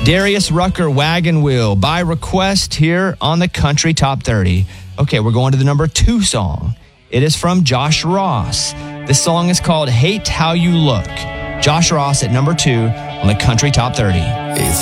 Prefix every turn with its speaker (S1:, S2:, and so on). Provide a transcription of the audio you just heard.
S1: Darius Rucker, Wagon Wheel, by request here on the Country Top 30. Okay, we're going to the number 2 song. It is from Josh Ross. This song is called Hate How You Look. Josh Ross at number 2 on the Country Top 30.